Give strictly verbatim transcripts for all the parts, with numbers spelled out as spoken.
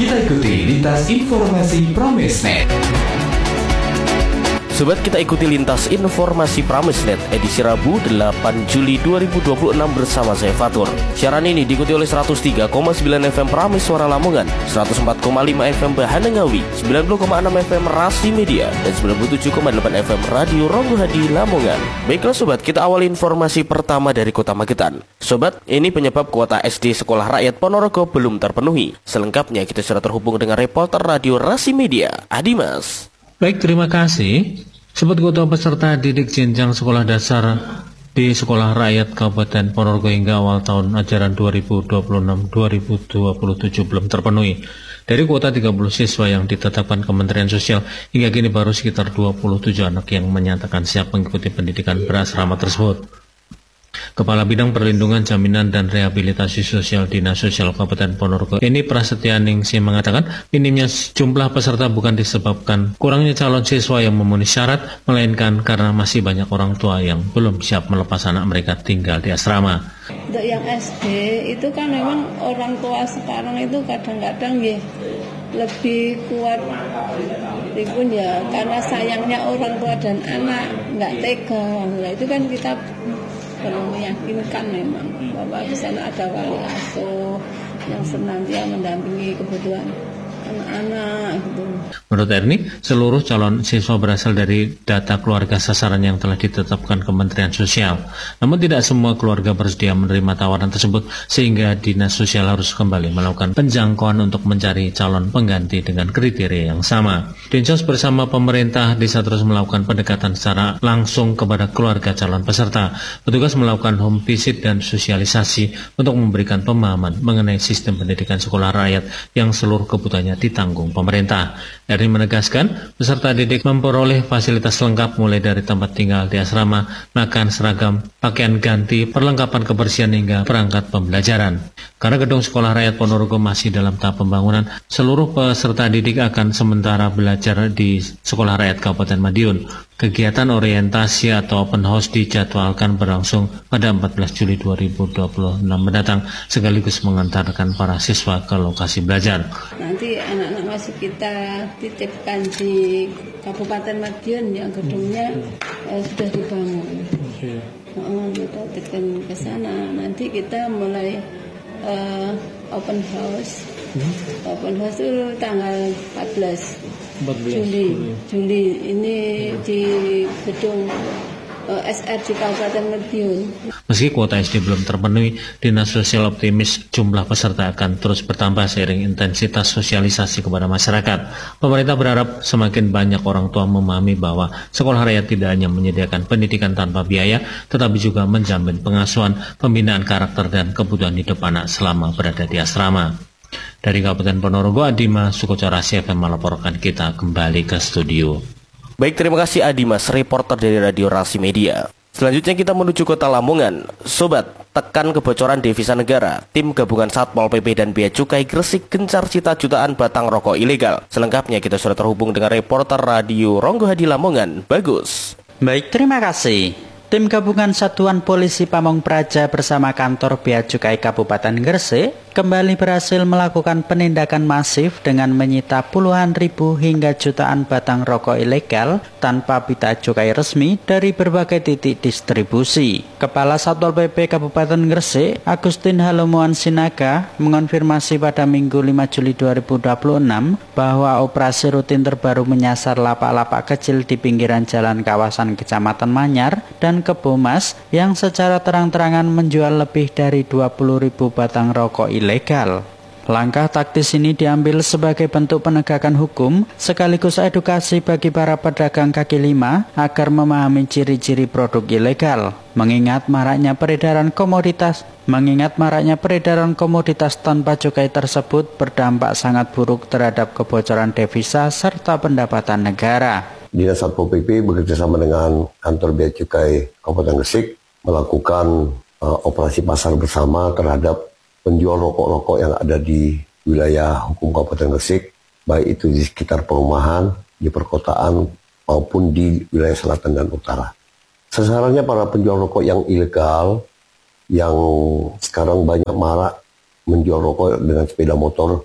Kita ikuti lintas informasi Pramesnet. Sobat, kita ikuti lintas informasi Pramesnet edisi Rabu delapan Juli dua ribu dua puluh enam bersama saya Fatur. Siaran ini diikuti oleh seratus tiga koma sembilan F M Prames Suara Lamongan, seratus empat koma lima F M Bahana Ngawi, sembilan puluh koma enam F M Rasi Media, dan sembilan puluh tujuh koma delapan F M Radio Ronggo Hadi Lamongan. Baiklah sobat, kita awali informasi pertama dari Kota Magetan. Sobat, ini penyebab kuota S D Sekolah Rakyat Ponorogo belum terpenuhi. Selengkapnya kita sudah terhubung dengan reporter Radio Rasi Media, Adimas. Baik, terima kasih. Sobat, kuota peserta didik jenjang sekolah dasar di Sekolah Rakyat Kabupaten Ponorogo hingga awal tahun ajaran dua ribu dua puluh enam dua ribu dua puluh tujuh belum terpenuhi. Dari kuota tiga puluh siswa yang ditetapkan Kementerian Sosial, hingga kini baru sekitar dua puluh tujuh anak yang menyatakan siap mengikuti pendidikan berasrama tersebut. Kepala Bidang Perlindungan Jaminan dan Rehabilitasi Sosial Dinas Sosial Kabupaten Ponorogo, ini Prasetya Ningsih, mengatakan minimnya jumlah peserta bukan disebabkan kurangnya calon siswa yang memenuhi syarat, melainkan karena masih banyak orang tua yang belum siap melepas anak mereka tinggal di asrama. Untuk yang S D itu kan memang orang tua sekarang itu kadang-kadang ya lebih kuat itu ya, karena sayangnya orang tua dan anak nggak tega. Nah, itu kan kita perlu meyakinkan memang bahwa di sana ada wali asuh yang senantiasa mendampingi kebutuhan anak-anak gitu. Menurut Erni, seluruh calon siswa berasal dari data keluarga sasaran yang telah ditetapkan Kementerian Sosial. Namun tidak semua keluarga bersedia menerima tawaran tersebut, sehingga Dinas Sosial harus kembali melakukan penjangkauan untuk mencari calon pengganti dengan kriteria yang sama. Dinsos bersama pemerintah bisa terus melakukan pendekatan secara langsung kepada keluarga calon peserta. Petugas melakukan home visit dan sosialisasi untuk memberikan pemahaman mengenai sistem pendidikan sekolah rakyat yang seluruh kebutuhannya ditanggung pemerintah. Erni menegaskan, peserta didik memperoleh fasilitas lengkap mulai dari tempat tinggal di asrama, makan, seragam, pakaian ganti, perlengkapan kebersihan hingga perangkat pembelajaran. Karena gedung sekolah rakyat Ponorogo masih dalam tahap pembangunan, seluruh peserta didik akan sementara belajar di Sekolah Rakyat Kabupaten Madiun. Kegiatan orientasi atau open house dijadwalkan berlangsung pada empat belas Juli dua ribu dua puluh enam mendatang, sekaligus mengantarkan para siswa ke lokasi belajar. Nanti anak-anak masih kita titipkan di Kabupaten Madiun yang gedungnya eh, sudah dibangun. Oh, kita titipkan ke sana. Nanti kita mulai uh, open house. Hmm? Open house itu tanggal empat belas Juli. Juli ini di gedung uh, S R di Kabupaten Madiun. Meski kuota S D belum terpenuhi, Dinas Sosial optimis jumlah peserta akan terus bertambah seiring intensitas sosialisasi kepada masyarakat. Pemerintah berharap semakin banyak orang tua memahami bahwa sekolah rakyat tidak hanya menyediakan pendidikan tanpa biaya, tetapi juga menjamin pengasuhan, pembinaan karakter dan kebutuhan hidup anak selama berada di asrama. Dari Kabupaten Ponorogo, Adimas Sukocarasi F M melaporkan. Kita kembali ke studio. Baik, terima kasih Adimas, reporter dari Radio Rasi Media. Selanjutnya kita menuju Kota Lamongan. Sobat, tekan kebocoran devisa negara. Tim gabungan Satpol P P dan Bea Cukai Gresik gencar cita jutaan batang rokok ilegal. Selengkapnya kita sudah terhubung dengan reporter Radio Ronggo Hadi Lamongan, Bagus. Baik, terima kasih. Tim gabungan Satuan Polisi Pamong Praja bersama kantor Bea Cukai Kabupaten Gresik kembali berhasil melakukan penindakan masif dengan menyita puluhan ribu hingga jutaan batang rokok ilegal tanpa pita cukai resmi dari berbagai titik distribusi. Kepala Satpol P P Kabupaten Gresik, Agustin Halomoan Sinaga, mengonfirmasi pada Minggu lima Juli dua ribu dua puluh enam bahwa operasi rutin terbaru menyasar lapak-lapak kecil di pinggiran jalan kawasan Kecamatan Manyar dan Kebomas yang secara terang-terangan menjual lebih dari dua puluh ribu batang rokok ilegal. Langkah taktis ini diambil sebagai bentuk penegakan hukum sekaligus edukasi bagi para pedagang kaki lima agar memahami ciri-ciri produk ilegal. Mengingat maraknya peredaran komoditas, mengingat maraknya peredaran komoditas tanpa cukai tersebut berdampak sangat buruk terhadap kebocoran devisa serta pendapatan negara. Dinas Satpol P P bekerjasama dengan kantor Bea Cukai Kabupaten Gresik melakukan uh, operasi pasar bersama terhadap penjual rokok-rokok yang ada di wilayah hukum Kabupaten Gresik, baik itu di sekitar perumahan, di perkotaan, maupun di wilayah selatan dan utara. Sasarannya para penjual rokok yang ilegal, yang sekarang banyak marak menjual rokok dengan sepeda motor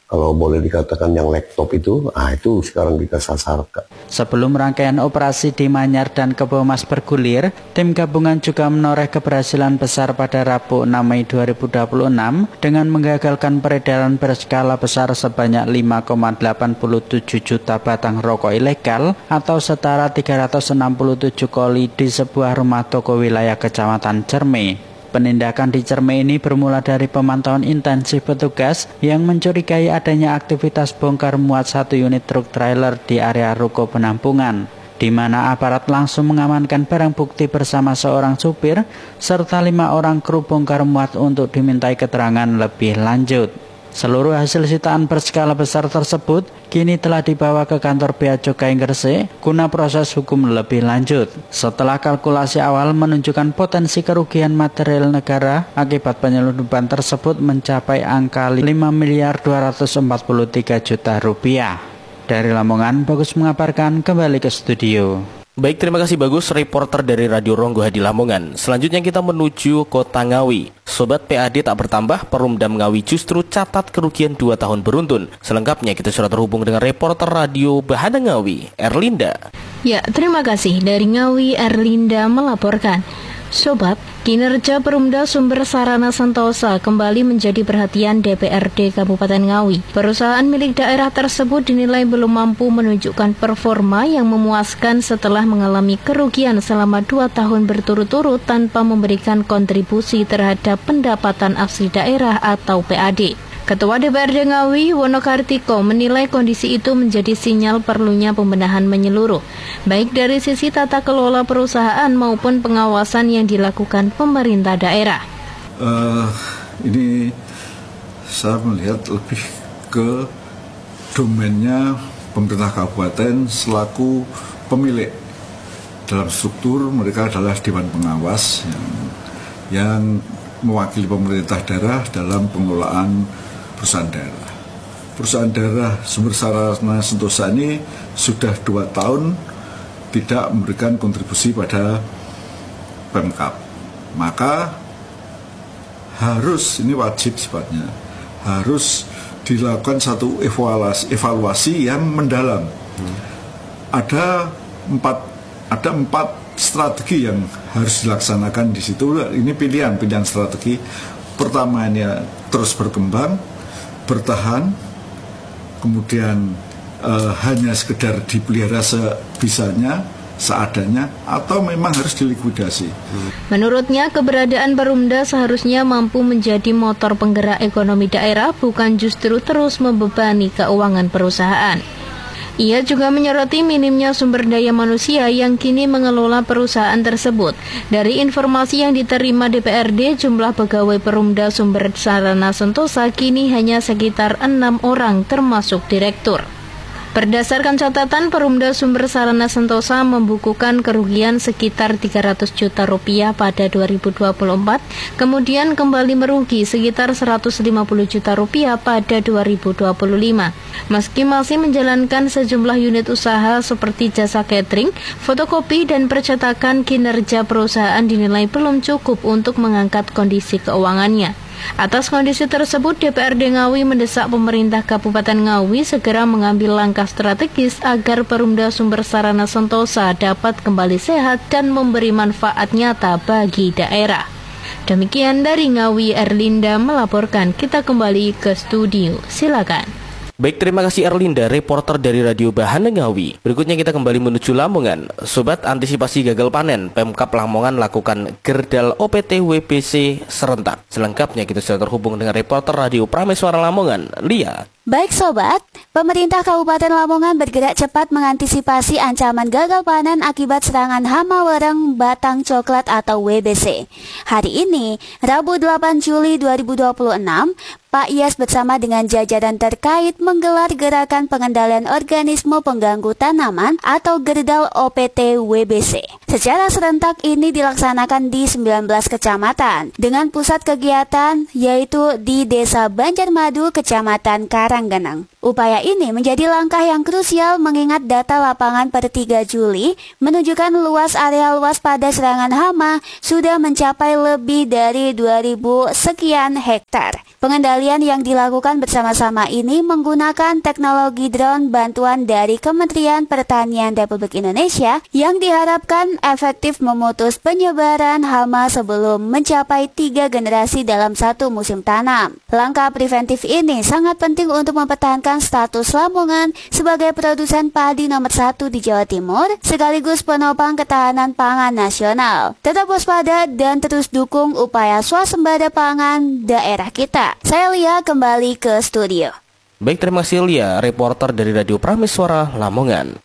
kalau boleh dikatakan yang laptop itu, ah itu sekarang kita sasarkan. Sebelum rangkaian operasi di Manyar dan Kebomas bergulir, tim gabungan juga menoreh keberhasilan besar pada Rabu enam Mei dua ribu dua puluh enam dengan menggagalkan peredaran berskala besar sebanyak lima koma delapan tujuh juta batang rokok ilegal atau setara tiga ratus enam puluh tujuh koli di sebuah rumah toko wilayah Kecamatan Cerme. Penindakan di Cerme ini bermula dari pemantauan intensif petugas yang mencurigai adanya aktivitas bongkar muat satu unit truk trailer di area ruko penampungan, di mana aparat langsung mengamankan barang bukti bersama seorang supir serta lima orang kru bongkar muat untuk dimintai keterangan lebih lanjut. Seluruh hasil sitaan berskala besar tersebut kini telah dibawa ke kantor Bea Cukai Gresik guna proses hukum lebih lanjut. Setelah kalkulasi awal menunjukkan potensi kerugian material negara akibat penyelundupan tersebut mencapai angka lima miliar dua ratus empat puluh tiga juta rupiah. Dari Lamongan, Bagus mengabarkan, kembali ke studio. Baik, terima kasih Bagus, reporter dari Radio Ronggo Hadi Lamongan. Selanjutnya kita menuju Kota Ngawi. Sobat P A D tak bertambah, Perumdam Ngawi justru catat kerugian dua tahun beruntun. Selengkapnya kita sudah terhubung dengan reporter Radio Bahana Ngawi, Erlinda. Ya, terima kasih. Dari Ngawi, Erlinda melaporkan. Sobat, kinerja Perumda Sumber Sarana Sentosa kembali menjadi perhatian D P R D Kabupaten Ngawi. Perusahaan milik daerah tersebut dinilai belum mampu menunjukkan performa yang memuaskan setelah mengalami kerugian selama dua tahun berturut-turut tanpa memberikan kontribusi terhadap pendapatan asli daerah atau P A D. Ketua D P R D Ngawi, Wono Kartiko, menilai kondisi itu menjadi sinyal perlunya pembenahan menyeluruh, baik dari sisi tata kelola perusahaan maupun pengawasan yang dilakukan pemerintah daerah. Uh, ini saya melihat lebih ke domainnya pemerintah kabupaten selaku pemilik. Dalam struktur mereka adalah Dewan Pengawas yang, yang mewakili pemerintah daerah dalam pengelolaan perusahaan daerah. Perusahaan daerah Sumber Sarana Sentosa ini sudah dua tahun tidak memberikan kontribusi pada Pemkab. Maka harus, ini wajib sifatnya, harus dilakukan satu evaluasi, evaluasi yang mendalam. Hmm. Ada empat, ada empat strategi yang harus dilaksanakan di situ. Ini pilihan, pilihan strategi. Pertama ini terus berkembang, bertahan, kemudian uh, hanya sekedar dipelihara sebisanya, seadanya, atau memang harus dilikuidasi. Menurutnya, keberadaan Perumda seharusnya mampu menjadi motor penggerak ekonomi daerah, bukan justru terus membebani keuangan perusahaan. Ia juga menyoroti minimnya sumber daya manusia yang kini mengelola perusahaan tersebut. Dari informasi yang diterima D P R D, jumlah pegawai Perumda Sumber Sarana Sentosa kini hanya sekitar enam orang termasuk direktur. Berdasarkan catatan, Perumda Sumber Sarana Sentosa membukukan kerugian sekitar tiga ratus juta rupiah pada dua ribu dua puluh empat, kemudian kembali merugi sekitar seratus lima puluh juta rupiah pada dua ribu dua puluh lima. Meski masih menjalankan sejumlah unit usaha seperti jasa catering, fotokopi, dan percetakan, kinerja perusahaan dinilai belum cukup untuk mengangkat kondisi keuangannya. Atas kondisi tersebut, D P R D Ngawi mendesak pemerintah Kabupaten Ngawi segera mengambil langkah strategis agar Perumda Sumber Sarana Sentosa dapat kembali sehat dan memberi manfaat nyata bagi daerah. Demikian dari Ngawi, Erlinda melaporkan. Kita kembali ke studio. Silakan. Baik, terima kasih Erlinda, reporter dari Radio Bahana Ngawi. Berikutnya kita kembali menuju Lamongan. Sobat, antisipasi gagal panen, Pemkab Lamongan lakukan gerdal O P T W B C serentak. Selengkapnya kita sudah terhubung dengan reporter Radio Prameswara Lamongan, Lia. Baik sobat, pemerintah Kabupaten Lamongan bergerak cepat mengantisipasi ancaman gagal panen akibat serangan hama wereng batang coklat atau W B C. Hari ini, Rabu delapan Juli dua ribu dua puluh enam, Pak Iyas bersama dengan jajaran terkait menggelar gerakan pengendalian organisme pengganggu tanaman atau gerdal O P T W B C. Secara serentak ini dilaksanakan di sembilan belas kecamatan dengan pusat kegiatan yaitu di Desa Banjarmadu, Kecamatan Karanggenang. Upaya ini menjadi langkah yang krusial mengingat data lapangan per tiga Juli menunjukkan luas area luas pada serangan hama sudah mencapai lebih dari dua ribu sekian hektar. Pengendalian yang dilakukan bersama-sama ini menggunakan teknologi drone bantuan dari Kementerian Pertanian Republik Indonesia yang diharapkan efektif memutus penyebaran hama sebelum mencapai tiga generasi dalam satu musim tanam. Langkah preventif ini sangat penting untuk mempertahankan status Lamongan sebagai produsen padi nomor satu di Jawa Timur sekaligus penopang ketahanan pangan nasional. Tetap waspada dan terus dukung upaya swasembada pangan daerah kita. Saya Lia kembali ke studio. Baik, terima kasih Lia, reporter dari Radio Prameswara Lamongan.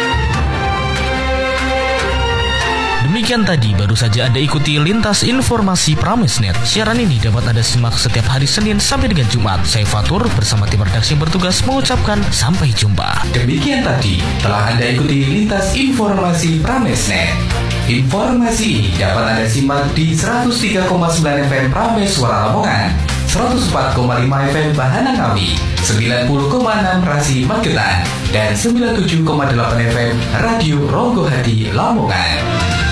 Demikian tadi baru saja Anda ikuti Lintas Informasi Pramesnet. Siaran ini dapat Anda simak setiap hari Senin sampai dengan Jumat. Saya Fatur bersama tim redaksi yang bertugas mengucapkan sampai jumpa. Demikian tadi telah Anda ikuti Lintas Informasi Pramesnet. Informasi ini dapat Anda simak di seratus tiga koma sembilan F M Prameswara Lamongan, seratus empat koma lima F M Bahana Ngawi, sembilan puluh koma enam Rasi Magetan, dan sembilan puluh tujuh koma delapan F M Radio Ronggo Hadi Lamongan.